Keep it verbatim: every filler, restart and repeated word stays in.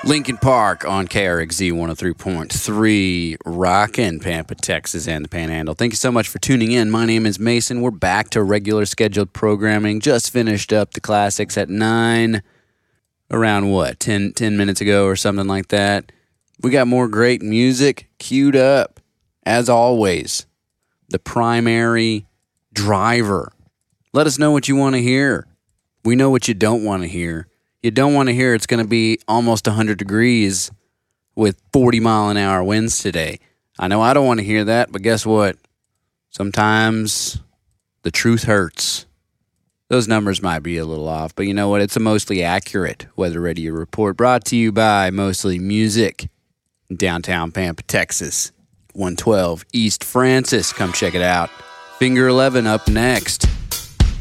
Lincoln Park on K R X Z one oh three point three, rockin' Pampa, Texas, and the Panhandle. Thank you so much for tuning in. My name is Mason. We're back to regular scheduled programming. Just finished up the classics at nine, around what, ten, ten minutes ago or something like that. We got more great music queued up. As always, the primary driver. Let us know what you want to hear. We know what you don't want to hear. You don't want to hear it's going to be almost one hundred degrees with forty mile an hour winds today. I know I don't want to hear that, but guess what? Sometimes the truth hurts. Those numbers might be a little off, but you know what? It's a mostly accurate weather radio report brought to you by Mostly Music in downtown Pampa, Texas. one twelve East Francis. Come check it out. Finger eleven up next.